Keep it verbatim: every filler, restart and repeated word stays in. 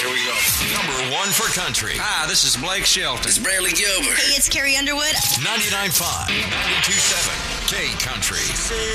Here we go. Number one for country. Hi, this is Blake Shelton. It's Bradley Gilbert. Hey, it's Carrie Underwood. ninety-nine point five, ninety-two point seven, K Country.